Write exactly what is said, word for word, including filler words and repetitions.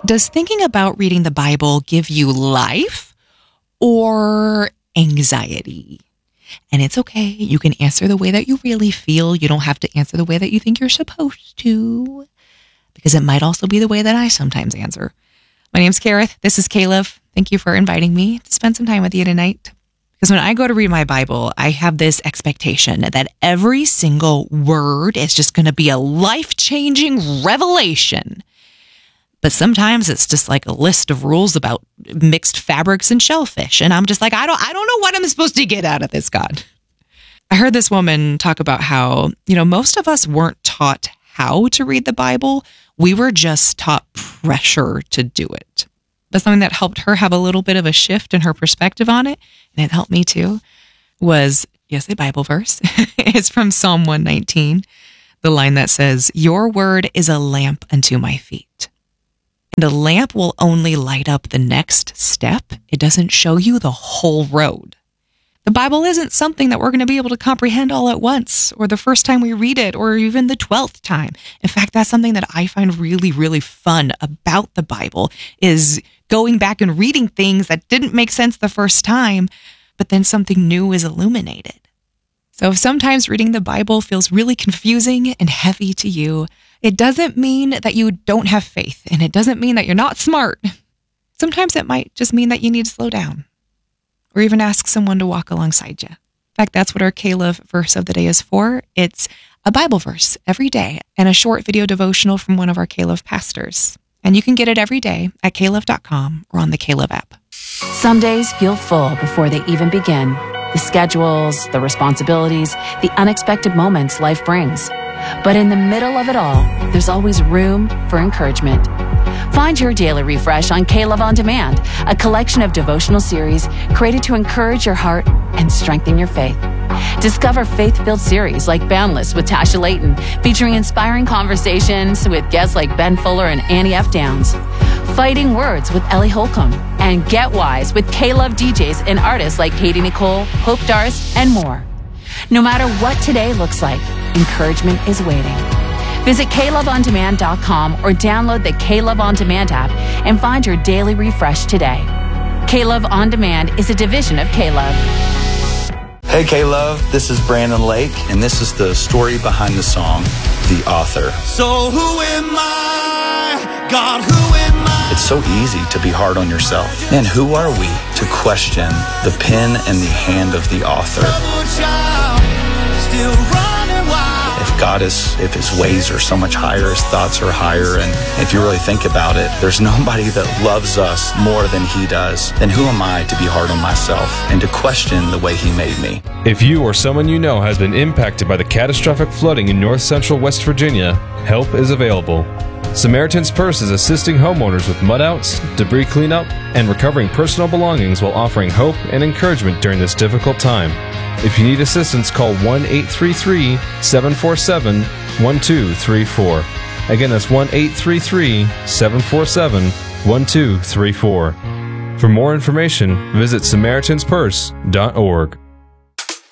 Does thinking about reading the Bible give you life or anxiety? And it's okay. You can answer the way that you really feel. You don't have to answer the way that you think you're supposed to, because it might also be the way that I sometimes answer. My name's Kareth. This is Caleb. Thank you for inviting me to spend some time with you tonight. Because when I go to read my Bible, I have this expectation that every single word is just going to be a life-changing revelation. But sometimes it's just like a list of rules about mixed fabrics and shellfish. And I'm just like, I don't I don't know what I'm supposed to get out of this, God. I heard this woman talk about how, you know, most of us weren't taught how to read the Bible. We were just taught pressure to do it. But something that helped her have a little bit of a shift in her perspective on it, and it helped me too, was, yes, a Bible verse. It's from Psalm one nineteen, the line that says, "Your word is a lamp unto my feet." And a lamp will only light up the next step. It doesn't show you the whole road. The Bible isn't something that we're going to be able to comprehend all at once, or the first time we read it, or even the twelfth time. In fact, that's something that I find really, really fun about the Bible, is going back and reading things that didn't make sense the first time, but then something new is illuminated. So if sometimes reading the Bible feels really confusing and heavy to you, it doesn't mean that you don't have faith, and it doesn't mean that you're not smart. Sometimes it might just mean that you need to slow down, or even ask someone to walk alongside you. In fact, that's what our Caleb verse of the day is for. It's a Bible verse every day and a short video devotional from one of our Caleb pastors. And you can get it every day at caleb dot com or on the Caleb app. Some days feel full before they even begin. The schedules, the responsibilities, the unexpected moments life brings. But in the middle of it all, there's always room for encouragement. Find your daily refresh on Caleb On Demand, a collection of devotional series created to encourage your heart and strengthen your faith. Discover faith-filled series like Boundless with Tasha Layton, featuring inspiring conversations with guests like Ben Fuller and Annie F. Downs. Fighting Words with Ellie Holcomb, and Get Wise with K-Love D Js and artists like Katie Nicole, Hope Darst, and more. No matter what today looks like, encouragement is waiting. Visit caleb on demand dot com or download the Caleb On Demand app and find your daily refresh today. Caleb On Demand is a division of Caleb. Hey K-Love, this is Brandon Lake, and this is the story behind the song, The Author. So who am I? God, who am I? It's so easy to be hard on yourself. Man, who are we to question the pen and the hand of the author? Still running wild. If God is, if his ways are so much higher, his thoughts are higher, and if you really think about it, there's nobody that loves us more than he does. Then who am I to be hard on myself and to question the way he made me? If you or someone you know has been impacted by the catastrophic flooding in north central West Virginia, help is available. Samaritan's Purse is assisting homeowners with mud outs, debris cleanup, and recovering personal belongings while offering hope and encouragement during this difficult time. If you need assistance, call one eight three three, seven four seven, one two three four. Again, that's one eight three three, seven four seven, one two three four. For more information, visit samaritans purse dot org.